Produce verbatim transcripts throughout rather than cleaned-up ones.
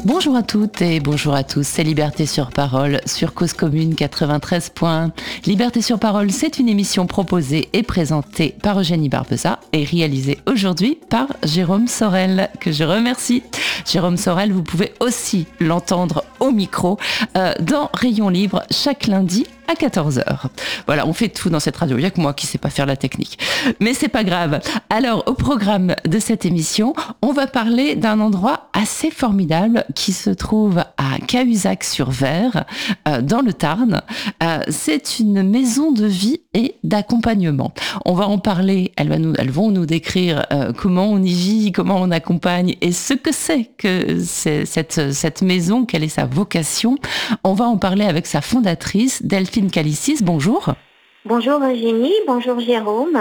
Bonjour à toutes et bonjour à tous, c'est Liberté sur Parole sur Cause Commune quatre-vingt-treize point un. Liberté sur Parole, c'est une émission proposée et présentée par Eugénie Barbeza et réalisée aujourd'hui par Jérôme Sorel, que je remercie. Jérôme Sorel, vous pouvez aussi l'entendre au micro euh, dans Rayon Libre chaque lundi à quatorze heures. Voilà, on fait tout dans cette radio. Il n'y a que moi qui ne sais pas faire la technique. Mais c'est pas grave. Alors, au programme de cette émission, on va parler d'un endroit assez formidable qui se trouve à Cahuzac-sur-Ver, euh, dans le Tarn. Euh, c'est une maison de vie et d'accompagnement. On va en parler. Elles, va nous, elles vont nous décrire euh, comment on y vit, comment on accompagne et ce que c'est que c'est cette, cette maison, quelle est sa vocation. On va en parler avec sa fondatrice, Delphine Calicis. Bonjour. Bonjour Eugénie, bonjour Jérôme.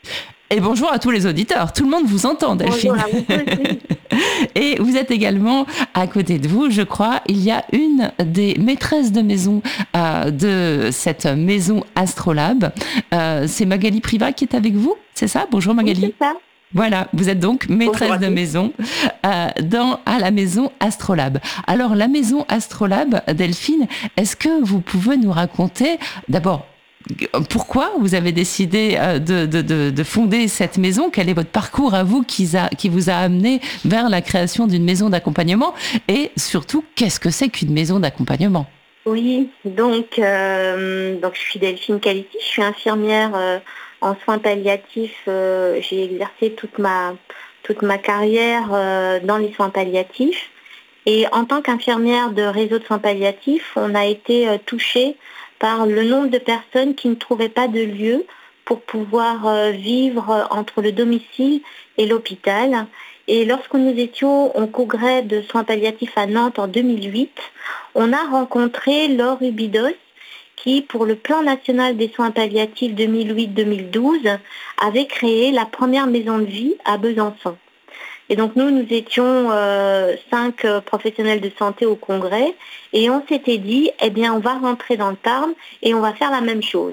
Et bonjour à tous les auditeurs. Tout le monde vous entend, Delphine. Bonjour à vous aussi. Et vous êtes également à côté de vous, je crois, il y a une des maîtresses de maison euh, de cette maison Astrolabe. Euh, c'est Magali Privat qui est avec vous, c'est ça? Bonjour Magali. Oui, c'est ça. Voilà, vous êtes donc maîtresse de maison euh, dans, à la maison Astrolabe. Alors, la maison Astrolabe, Delphine, est-ce que vous pouvez nous raconter, d'abord, pourquoi vous avez décidé de, de, de, de fonder cette maison? Quel est votre parcours à vous qui, a, qui vous a amené vers la création d'une maison d'accompagnement? Et surtout, qu'est-ce que c'est qu'une maison d'accompagnement? Oui, donc, euh, donc je suis Delphine Calici, je suis infirmière euh, en soins palliatifs. Euh, j'ai exercé toute ma, toute ma carrière euh, dans les soins palliatifs. Et en tant qu'infirmière de réseau de soins palliatifs, on a été euh, touchés par le nombre de personnes qui ne trouvaient pas de lieu pour pouvoir euh, vivre entre le domicile et l'hôpital. Et lorsque nous étions au congrès de soins palliatifs à Nantes en deux mille huit, on a rencontré Laure Ubidos qui, pour le plan national des soins palliatifs deux mille huit deux mille douze, avait créé la première maison de vie à Besançon. Et donc nous, nous étions euh, cinq euh, professionnels de santé au congrès et on s'était dit, eh bien on va rentrer dans le Tarn et on va faire la même chose.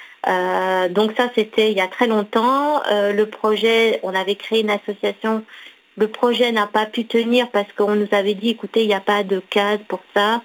Euh, donc ça c'était il y a très longtemps. Euh, le projet, on avait créé une association. Le projet n'a pas pu tenir parce qu'on nous avait dit, écoutez, il n'y a pas de case pour ça.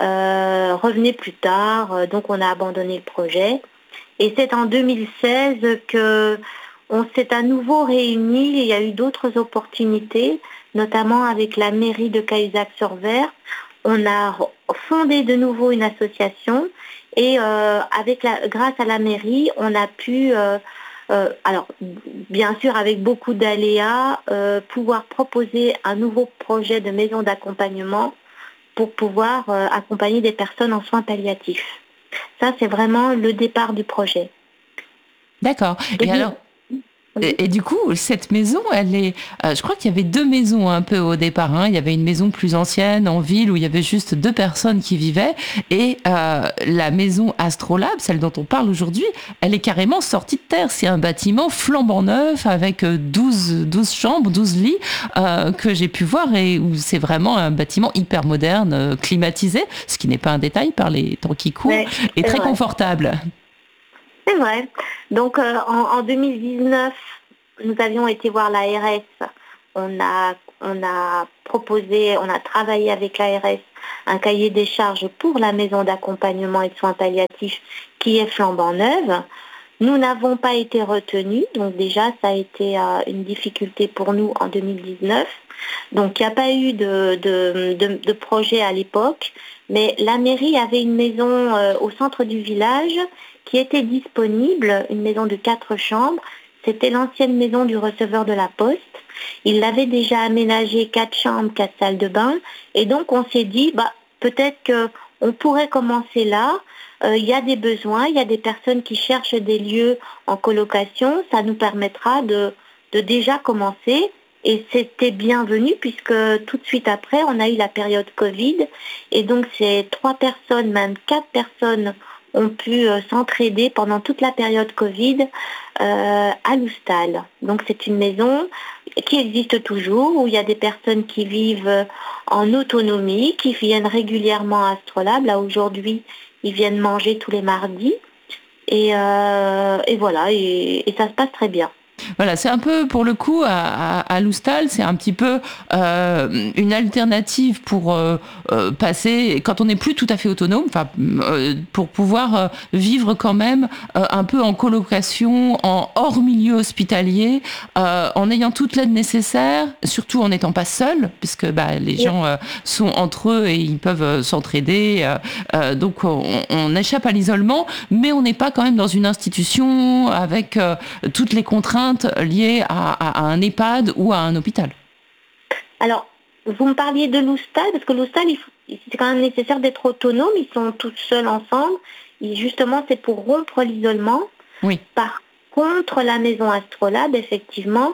Euh, revenez plus tard. Donc on a abandonné le projet. Et c'est en deux mille seize que on s'est à nouveau réunis. Il y a eu d'autres opportunités, notamment avec la mairie de Cahuzac-sur-Ver. On a fondé de nouveau une association et euh, avec la, grâce à la mairie, on a pu, euh, euh, alors bien sûr avec beaucoup d'aléas, euh, pouvoir proposer un nouveau projet de maison d'accompagnement pour pouvoir euh, accompagner des personnes en soins palliatifs. Ça, c'est vraiment le départ du projet. D'accord. Et, et alors Et, et du coup, cette maison, elle est. Euh, je crois qu'il y avait deux maisons un peu au départ. Hein. Il y avait une maison plus ancienne en ville où il y avait juste deux personnes qui vivaient. Et euh, la maison Astrolabe, celle dont on parle aujourd'hui, elle est carrément sortie de terre. C'est un bâtiment flambant neuf avec douze, douze chambres, douze lits euh, que j'ai pu voir et où c'est vraiment un bâtiment hyper moderne, euh, climatisé, ce qui n'est pas un détail par les temps qui courent, ouais, et très vrai. Confortable. C'est vrai. Donc euh, en, en deux mille dix-neuf, nous avions été voir l'A R S. On a, on a proposé, on a travaillé avec l'A R S un cahier des charges pour la maison d'accompagnement et de soins palliatifs qui est flambant neuve. Nous n'avons pas été retenus, donc déjà ça a été euh, une difficulté pour nous en deux mille dix-neuf. Donc il n'y a pas eu de, de, de, de projet à l'époque, mais la mairie avait une maison euh, au centre du village qui était disponible, une maison de quatre chambres. C'était l'ancienne maison du receveur de la Poste. Il l'avait déjà aménagé quatre chambres, quatre salles de bain. Et donc on s'est dit, bah, peut-être qu'on pourrait commencer là. Il euh, y a des besoins, il y a des personnes qui cherchent des lieux en colocation. Ça nous permettra de, de déjà commencer. Et c'était bienvenu puisque tout de suite après, on a eu la période Covid. Et donc ces trois personnes, même quatre personnes, ont pu euh, s'entraider pendant toute la période Covid euh, à Loustal. Donc c'est une maison qui existe toujours, où il y a des personnes qui vivent en autonomie, qui viennent régulièrement à Astrolabe. Là aujourd'hui, ils viennent manger tous les mardis. Et, euh, et voilà, et, et ça se passe très bien. Voilà, c'est un peu, pour le coup, à, à, à Loustal, c'est un petit peu euh, une alternative pour euh, euh, passer, quand on n'est plus tout à fait autonome, enfin, euh, pour pouvoir euh, vivre quand même euh, un peu en colocation, en hors milieu hospitalier, euh, en ayant toute l'aide nécessaire, surtout en n'étant pas seul, puisque bah, les gens euh, sont entre eux et ils peuvent euh, s'entraider. Euh, euh, donc on, on échappe à l'isolement, mais on n'est pas quand même dans une institution avec euh, toutes les contraintes liées à, à, à un EHPAD ou à un hôpital. Alors, vous me parliez de Loustal, parce que Loustal, il faut, c'est quand même nécessaire d'être autonome, ils sont tous seuls ensemble, et justement c'est pour rompre l'isolement. Oui. Par contre, la maison Astrolabe, effectivement,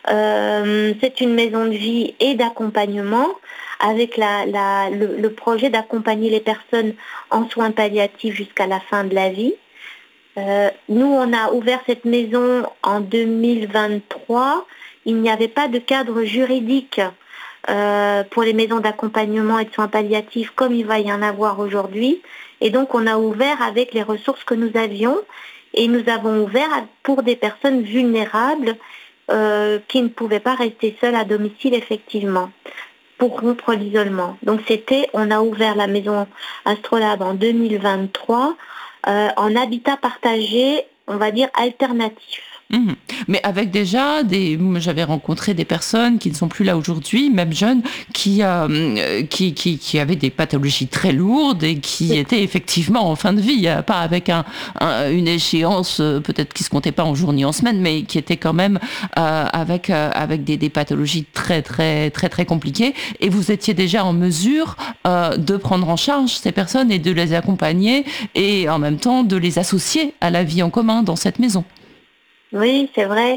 euh, c'est une maison de vie et d'accompagnement, avec la, la, le, le projet d'accompagner les personnes en soins palliatifs jusqu'à la fin de la vie. Euh, nous, on a ouvert cette maison en deux mille vingt-trois. Il n'y avait pas de cadre juridique euh, pour les maisons d'accompagnement et de soins palliatifs comme il va y en avoir aujourd'hui. Et donc, on a ouvert avec les ressources que nous avions. Et nous avons ouvert pour des personnes vulnérables euh, qui ne pouvaient pas rester seules à domicile, effectivement, pour rompre l'isolement. Donc, c'était, on a ouvert la maison Astrolabe en deux mille vingt-trois. Euh, en habitat partagé, on va dire alternatif. Mmh. Mais avec déjà des, j'avais rencontré des personnes qui ne sont plus là aujourd'hui, même jeunes, qui, euh, qui, qui, qui avaient des pathologies très lourdes et qui oui. étaient effectivement en fin de vie, pas avec un, un, une échéance peut-être qui se comptait pas en jours ni en semaines, mais qui étaient quand même euh, avec, euh, avec des, des pathologies très très très très compliquées. Et vous étiez déjà en mesure euh, de prendre en charge ces personnes et de les accompagner et en même temps de les associer à la vie en commun dans cette maison. Oui, c'est vrai.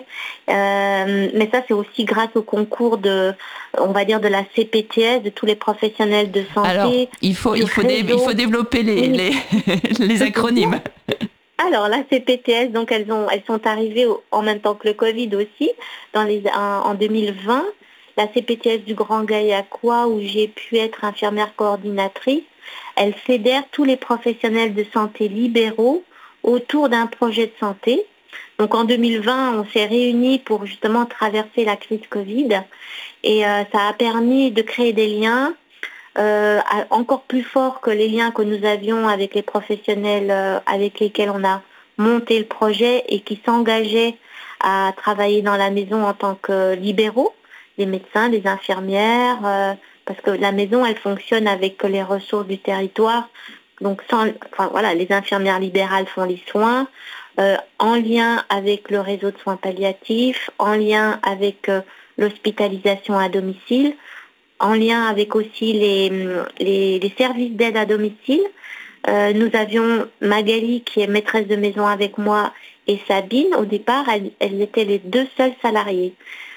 Euh, mais ça, c'est aussi grâce au concours de, on va dire, de la C P T S, de tous les professionnels de santé. Alors, il faut, il faut, dé, il faut développer les, oui. les, les acronymes. Alors, la C P T S, donc, elles, ont, elles sont arrivées au, en même temps que le Covid aussi, dans les, en, en deux mille vingt. La C P T S du Grand Gaillacois, où j'ai pu être infirmière coordinatrice, elle fédère tous les professionnels de santé libéraux autour d'un projet de santé. Donc en deux mille vingt, on s'est réunis pour justement traverser la crise Covid et euh, ça a permis de créer des liens euh, encore plus forts que les liens que nous avions avec les professionnels euh, avec lesquels on a monté le projet et qui s'engageaient à travailler dans la maison en tant que libéraux, les médecins, les infirmières, euh, parce que la maison, elle fonctionne avec les ressources du territoire. Donc sans, enfin, voilà, les infirmières libérales font les soins. Euh, en lien avec le réseau de soins palliatifs, en lien avec euh, l'hospitalisation à domicile, en lien avec aussi les, les, les services d'aide à domicile. Euh, nous avions Magali qui est maîtresse de maison avec moi et Sabine. Au départ, elles, elles étaient les deux seules salariées.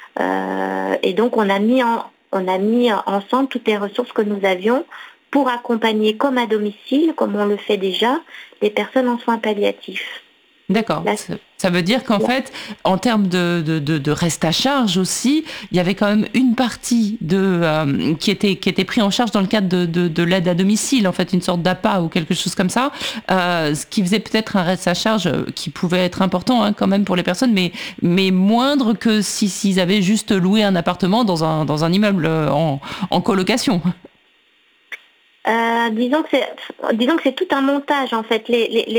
Euh, et donc on a mis en, on a mis ensemble toutes les ressources que nous avions pour accompagner comme à domicile, comme on le fait déjà, les personnes en soins palliatifs. D'accord. Ça veut dire qu'en fait, en termes de, de, de, de reste à charge aussi, il y avait quand même une partie de, euh, qui, était, qui était pris en charge dans le cadre de, de, de l'aide à domicile, en fait, une sorte d'A P A ou quelque chose comme ça, euh, ce qui faisait peut-être un reste à charge qui pouvait être important hein, quand même pour les personnes, mais, mais moindre que si, s'ils avaient juste loué un appartement dans un, dans un immeuble en, en colocation. Euh, disons que c'est, disons que c'est tout un montage en fait. Les, les,